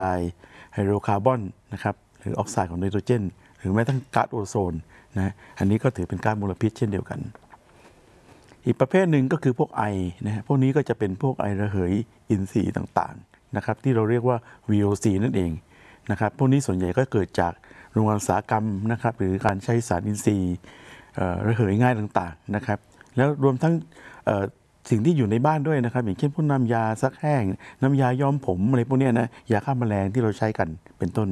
ไฮโดรคาร์บอนนะครับหรือออกไซด์ของไนโตรเจนหรือแม้ทั้งก๊าซโอโซนนะอันนี้ก็ถือเป็นก๊าซมลพิษเช่นเดียวกันอีกประเภทหนึ่งก็คือพวกไอนะฮะพวกนี้ก็จะเป็นพวกไอระเหยอินทรีย์ต่างๆนะครับที่เราเรียกว่า VOC นั่นเองนะครับพวกนี้ส่วนใหญ่ก็เกิดจากโรงงานอุตสาหกรรมนะครับหรือการใช้สารอินทรีย์ระเหยง่ายต่างๆนะครับแล้วรวมทั้งสิ่งที่อยู่ในบ้านด้วยนะครับอย่างเช่นพวกน้ำยาซักแห้งน้ำยาย้อมผมอะไรพวกนี้นะยาฆ่าแมลงที่เราใช้กันเป็นต้น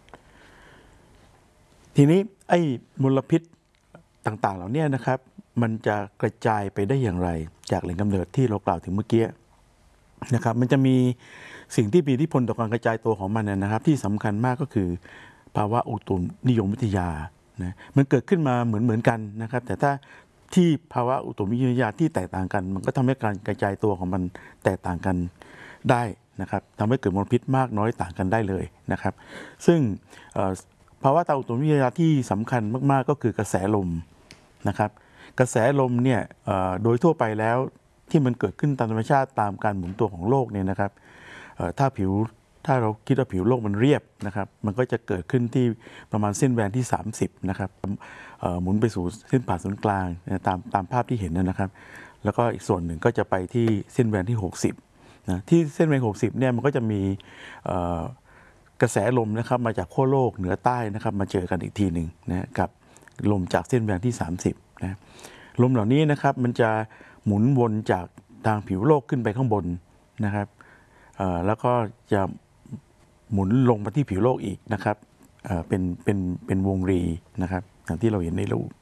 ทีนี้ไอ้มลพิษต่างๆเหล่านี้นะครับมันจะกระจายไปได้อย่างไรจากแหล่งกำเนิดที่เรากล่าวถึงเมื่อกี้นะครับมันจะมีสิ่งที่มีอิทธิพลต่อการกระจายตัวของมันนะครับที่สำคัญมากก็คือภาวะอุตุนิยมวิทยานะมันเกิดขึ้นมาเหมือนกันนะครับแต่ถ้าที่ภาวะอุตุนิยมวิทยาที่แตกต่างกันมันก็ทำให้การกระจายตัวของมันแตกต่างกันได้นะครับทำให้เกิดมลพิษมากน้อยต่างกันได้เลยนะครับซึ่งภาวะทางอุตุนิยมวิทยาที่สำคัญมากๆก็คือกระแสลมนะครับกระแสลมเนี่ยโดยทั่วไปแล้วที่มันเกิดขึ้นตามธรรมชาติตามการหมุนตัวของโลกเนี่ยนะครับถ้าเราคิดว่าผิวโลกมันเรียบนะครับมันก็จะเกิดขึ้นที่ประมาณเส้นแวนที่30นะครับหมุนไปสู่เส้นผ่าศูนย์กลางตามภาพที่เห็นนะครับแล้วก็อีกส่วนหนึ่งก็จะไปที่เส้นแวนที่60นะที่เส้นแวน60เนี่ยมันก็จะมีกระแสลมนะครับมาจากขั้วโลกเหนือใต้นะครับมาเจอกันอีกทีหนึ่งนะกับลมจากเส้นแวนที่30นะลมเหล่านี้นะครับมันจะหมุนวนจากทางผิวโลกขึ้นไปข้างบนนะครับแล้วก็จะหมุนลงมาที่ผิวโลกอีกนะครับเป็นวงรีนะครับอย่างที่เราเห็นในรูป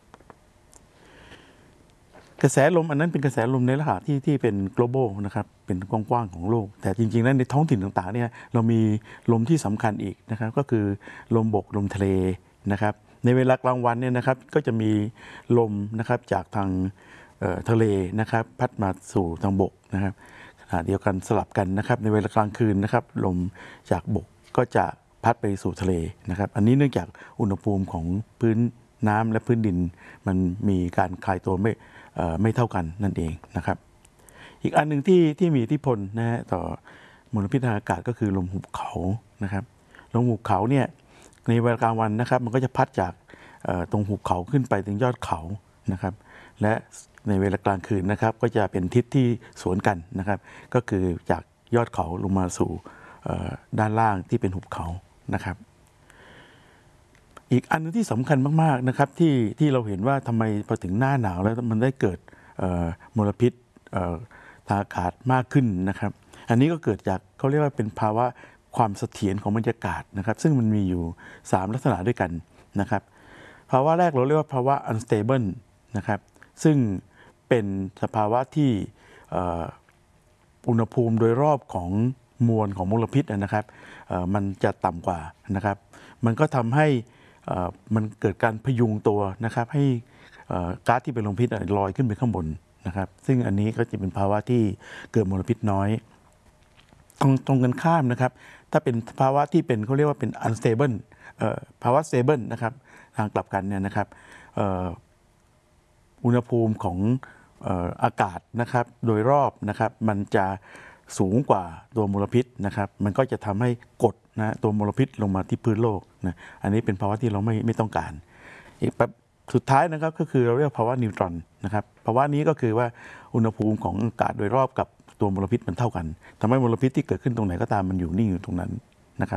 กระแสลมอันนั้นเป็นกระแสลมในลักษณะที่เป็น global นะครับเป็นกว้างๆของโลกแต่จริงๆแล้วในท้องถิ่นต่างๆเนี่ยเรามีลมที่สำคัญอีกนะครับก็คือลมบกลมทะเลนะครับในเวลากลางวันเนี่ยนะครับก็จะมีลมนะครับจากทางทะเลนะครับพัดมาสู่ทางบกนะครับเดียวกันสลับกันนะครับในเวลากลางคืนนะครับลมจากบกก็จะพัดไปสู่ทะเลนะครับอันนี้เนื่องจากอุณหภูมิของพื้นน้ำและพื้นดินมันมีการคลายตัวไม่เท่ากันนั่นเองนะครับอีกอันหนึ่งที่มีอิทธิพลนะฮะต่อมลพิษทางอากาศก็คือลมหุบเขานะครับลมหุบเขาเนี่ยในเวลากลางวันนะครับมันก็จะพัดจากตรงหุบเขาขึ้นไปถึงยอดเขานะครับและในเวลากลางคืนนะครับก็จะเป็นทิศที่สวนกันนะครับก็คือจากยอดเขาลงมาสู่ด้านล่างที่เป็นหุบเขานะครับอีกอันนึงที่สำคัญมากๆนะครับที่เราเห็นว่าทำไมพอถึงหน้าหนาวแล้วมันได้เกิดมลพิษทางอากาศมากขึ้นนะครับอันนี้ก็เกิดจากเขาเรียกว่าเป็นภาวะความเสถียรของบรรยากาศนะครับซึ่งมันมีอยู่3ลักษณะด้วยกันนะครับภาวะแรกเราเรียกว่าภาวะ unstable นะครับซึ่งเป็นสภาวะที่อุณหภูมิโดยรอบของมวลของมลพิษนะครับมันจะต่ำกว่านะครับมันก็ทำให้มันเกิดการพยุงตัวนะครับให้ก๊าซที่เป็นมลพิษลอยขึ้นไปข้างบนนะครับซึ่งอันนี้ก็จะเป็นภาวะที่เกิดมลพิษน้อยตรงกันข้ามนะครับถ้าเป็นภาวะที่เป็นเขาเรียกว่าเป็น unstable ภาวะ stable นะครับทางกลับกันเนี่ยนะครับอุณหภูมิของอากาศนะครับโดยรอบนะครับมันจะสูงกว่าตัวมลพิษนะครับมันก็จะทำให้กดนะตัวมลพิษลงมาที่พื้นโลกนะอันนี้เป็นภาวะที่เราไม่ต้องการอีกแบบสุดท้ายนะครับก็คือเราเรียกภาวะนิวตรอนนะครับภาวะนี้ก็คือว่าอุณหภูมิของอากาศโดยรอบกับตัวมลพิษมันเท่ากันทำให้มลพิษที่เกิดขึ้นตรงไหนก็ตามมันอยู่นิ่งอยู่ตรงนั้นนะครับ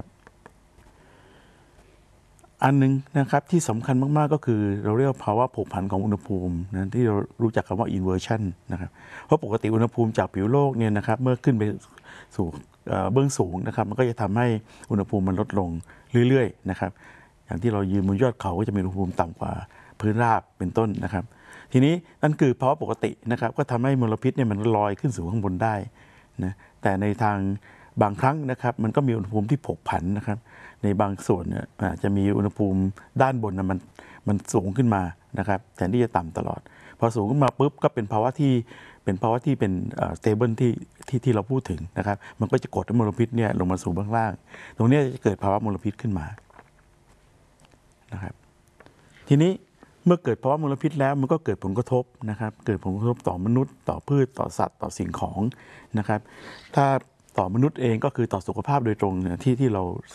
อันนึงนะครับที่สำคัญมากๆก็คือเราเรียกภาวะผกผันของอุณหภูมินะที่เรารู้จักคำว่า inversion นะครับเพราะปกติอุณหภูมิจากผิวโลกเนี่ยนะครับเมื่อขึ้นไปสู่เบื้องสูงนะครับมันก็จะทำให้อุณหภูมิมันลดลงเรื่อยๆนะครับอย่างที่เรายืนบนยอดเขาก็จะมีอุณหภูมิต่ำกว่าพื้นราบเป็นต้นนะครับทีนี้นั่นคือภาวะปกตินะครับก็ทำให้มลพิษเนี่ยมันลอยขึ้นสู่ข้างบนได้นะแต่ในทางบางครั้งนะครับมันก็มีอุณหภูมิที่ผกผันนะครับในบางส่วนเนี่ยจะมีอุณหภูมิด้านบนนะมันสูงขึ้นมานะครับแทนที่จะต่ำตลอดพอสูงขึ้นมาปุ๊บก็เป็นภาวะที่เป็นstable ที่เราพูดถึงนะครับมันก็จะกดให้มลพิษเนี่ยลงมาสู่เบื้องล่างตรงนี้จะเกิดภาวะมลพิษขึ้นมานะครับทีนี้เมื่อเกิดภาวะมลพิษแล้วมันก็เกิดผลกระทบนะครับเกิดผลกระทบต่อมนุษย์ต่อพืชต่อสัตว์ต่อสิ่งของนะครับถ้าต่อมนุษย์เองก็คือต่อสุขภาพโดยตรงที่เรา